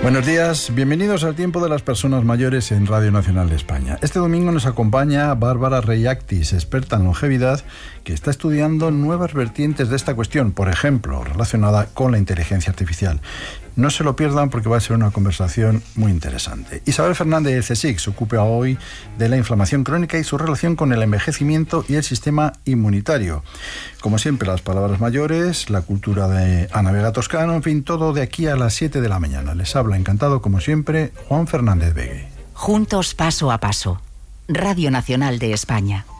Buenos días, bienvenidos al Tiempo de las Personas Mayores en Radio Nacional de España. Este domingo nos acompaña Bárbara Reyactis, experta en longevidad, que está estudiando nuevas vertientes de esta cuestión, por ejemplo, relacionada con la inteligencia artificial. No se lo pierdan porque va a ser una conversación muy interesante. Isabel Fernández de CSIC se ocupa hoy de la inflamación crónica y su relación con el envejecimiento y el sistema inmunitario. Como siempre, las palabras mayores, la cultura de Ana Vega Toscano, en fin, todo de aquí a las 7 de la mañana. Les habla encantado, como siempre, Juan Fernández Vegue. Juntos paso a paso. Radio Nacional de España.